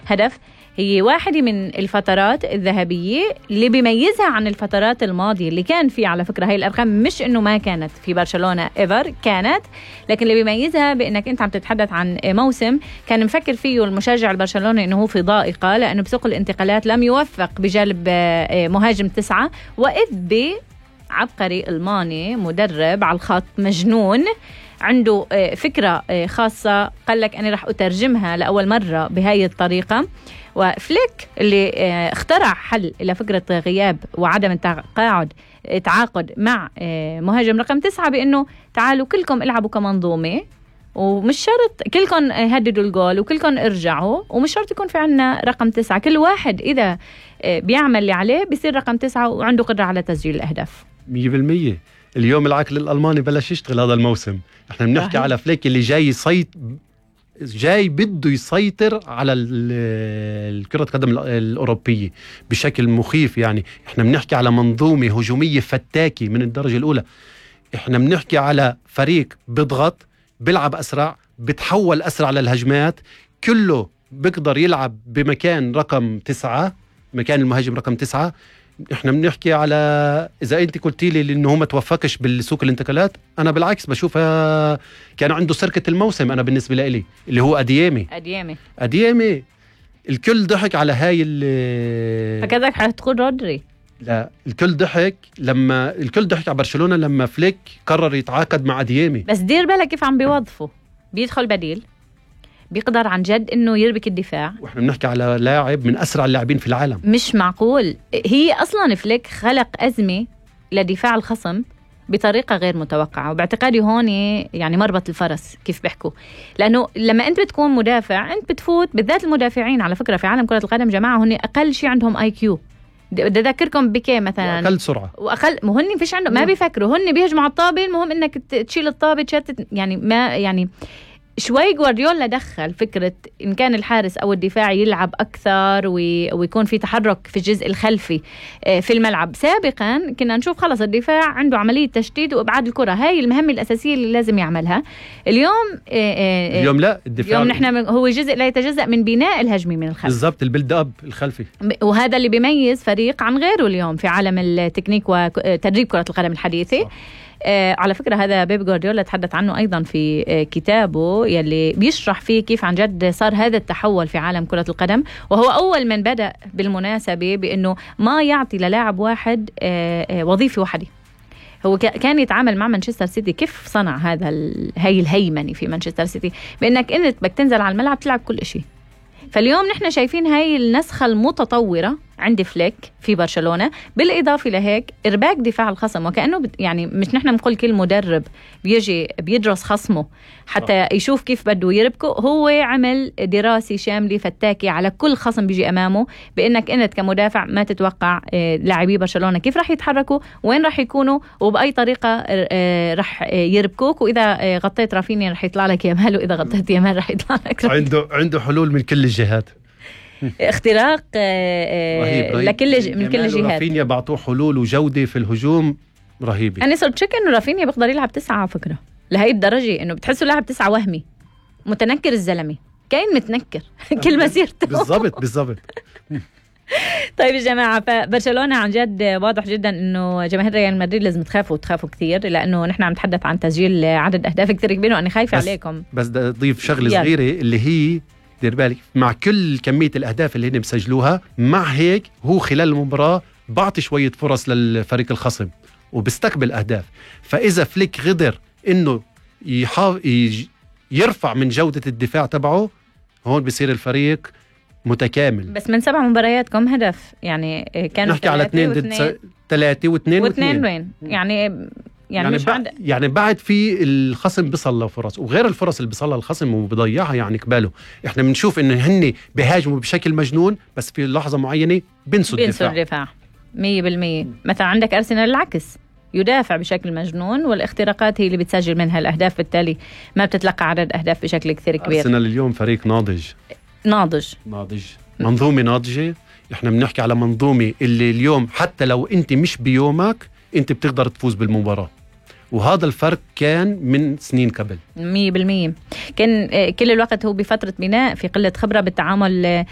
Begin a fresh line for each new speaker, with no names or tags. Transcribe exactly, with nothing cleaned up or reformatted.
هدف هي واحدة من الفترات الذهبية اللي بيميزها عن الفترات الماضية اللي كان في على فكرة هاي الأرقام مش إنه ما كانت في برشلونة إيفر كانت، لكن اللي بيميزها بإنك أنت عم تتحدث عن موسم كان مفكر فيه المشجع البرشلوني إنه هو في ضائقة لأنه بسوق الانتقالات لم يوفق بجلب مهاجم تسعة، وإذ بعبقري ألماني مدرب على الخط مجنون عنده فكرة خاصة قال لك أنا رح أترجمها لأول مرة بهاي الطريقة. وفليك اللي اخترع حل إلى فكرة غياب وعدم التقاعد تعاقد مع مهاجم رقم تسعة بأنه تعالوا كلكم العبوا كمنظومة ومش شرط كلكم هددوا الجول وكلكم ارجعوا ومش شرط يكون في عنا رقم تسعة، كل واحد إذا بيعمل اللي عليه بيصير رقم تسعة وعنده قدرة على تسجيل الأهداف.
مية بالمية اليوم العقل الألماني بلش يشتغل هذا الموسم. احنا بنحكي على فليك اللي جاي يسيط جاي بده يسيطر على الكرة القدم الأوروبية بشكل مخيف. يعني احنا بنحكي على منظومة هجومية فتاكي من الدرجة الأولى. احنا بنحكي على فريق بيضغط بيلعب أسرع بتحول أسرع للهجمات، كله بيقدر يلعب بمكان رقم تسعة، مكان المهاجم رقم تسعة. احنا بنحكي على اذا انت قلتي لي انه هو ما توفقش بالسوق الانتقالات، انا بالعكس بشوفها كان عنده سرقة الموسم. انا بالنسبة لي اللي هو أديامي
أديامي
أديامي الكل ضحك على هاي ال
فكذا حتقول رودري.
لا الكل ضحك لما الكل ضحك على برشلونة لما فليك قرر يتعاقد مع أديامي.
بس دير بالك كيف عم بيوظفه، بيدخل بديل بيقدر عن جد انه يربك الدفاع،
واحنا بنحكي على لاعب من اسرع اللاعبين في العالم.
مش معقول. هي اصلا فليك خلق ازمه لدفاع الخصم بطريقه غير متوقعه، وباعتقادي هون يعني مربط الفرس كيف بيحكوا، لانه لما انت بتكون مدافع انت بتفوت، بالذات المدافعين على فكره في عالم كره القدم جماعه هن اقل شيء عندهم اي كيو. بدي اذكركم بكي مثلا
اقل سرعه
واقل مهن فيش عندهم، ما بيفكروا هن بيهجموا على الطابه، المهم انك تشيل الطابه تشتت. يعني ما يعني شوي جوارديولا دخل فكرة إن كان الحارس أو الدفاع يلعب أكثر ويكون في تحرك في الجزء الخلفي في الملعب. سابقا كنا نشوف خلص الدفاع عنده عملية تشتيت وإبعاد الكرة، هاي المهمة الأساسية اللي لازم يعملها. اليوم
اليوم لا، الدفاع
اليوم نحن هو جزء لا يتجزأ من بناء الهجمي من الخلف
بالضبط، البيلد أب الخلفي،
وهذا اللي بيميز فريق عن غيره اليوم في عالم التكنيك وتدريب كرة القدم الحديثة. صح. آه على فكرة هذا بيب جوارديولا تحدث عنه أيضا في آه كتابه يلي بيشرح فيه كيف عن جد صار هذا التحول في عالم كرة القدم، وهو أول من بدأ بالمناسبة بأنه ما يعطي للاعب واحد آه آه وظيفة واحدة. هو كان يتعامل مع مانشستر سيتي كيف صنع هذا هاي الهيمنة في مانشستر سيتي، بأنك أنت بدك تنزل على الملعب تلعب كل شيء. فاليوم نحن شايفين هاي النسخة المتطورة عند فليك في برشلونة، بالإضافة لهيك إرباك دفاع الخصم، وكأنه يعني مش نحن نقول كل مدرب بيجي بيدرس خصمه حتى يشوف كيف بده يربكه، هو عمل دراسة شاملة فتاكي على كل خصم بيجي أمامه، بأنك أنت كمدافع ما تتوقع لاعبي برشلونة كيف رح يتحركوا، وين رح يكونوا، وبأي طريقة رح يربكوك. وإذا غطيت رافينيا رح يطلع لك يامال، وإذا غطيت يامال رح يطلع لك رافينيا.
عنده عنده حلول من كل الجهات،
اختراق رهيب رهيب. لكل من كل الجهات.
رافينيا بعطوه حلول وجودة في الهجوم رهيبة.
أنا صرت شك إنه رافينيا بيقدر يلعب تسعة على فكرة، لهي الدرجة إنه بتحسه لاعب تسعة وهمي متنكر الزلمة، كاين متنكر كل مسيرته.
بالضبط بالضبط.
طيب يا جماعة، فبرشلونة عن جد واضح جدا إنه جماهير ريال مدريد لازم تخافوا تخافوا كثير، لأنه نحن عم نتحدث عن تسجيل عدد أهداف كثير كبير، وأنا خايفة
بس
عليكم.
بس بدي أضيف شغلة صغيرة اللي هي دير بالك، مع كل كمية الأهداف اللي هن بسجلوها، مع هيك هو خلال المباراة بعطي شوية فرص للفريق الخصم وبستقبل أهداف. فإذا فليك قدر إنه يحاول يرفع من جودة الدفاع تبعه، هون بصير الفريق متكامل.
بس من سبع مباريات كم هدف؟ يعني كانوا
نحكي على اثنين ضد ثلاثة واثنين
واثنين وين يعني يعني, يعني مش
بعد يعني بعد في الخصم بيصل له فرص، وغير الفرص اللي بيصلها الخصم وبيضيعها. يعني قباله احنا بنشوف انه هن بيهاجموا بشكل مجنون، بس في لحظة معينة بينسوا الدفاع.
بينسوا الدفاع مية بالمية. مثلا عندك أرسنال العكس، يدافع بشكل مجنون والاختراقات هي اللي بتسجل منها الأهداف، بالتالي ما بتتلقى عدد أهداف بشكل كثير كبير.
أرسنال اليوم فريق ناضج
ناضج
ناضج منظومة ناضجة. احنا بنحكي على منظومة اللي اليوم حتى لو انت مش بيومك انت بتقدر تفوز بالمباراة، وهذا الفرق كان من سنين قبل.
مية بالمية. كان كل الوقت هو بفترة بناء، في قلة خبرة بالتعامل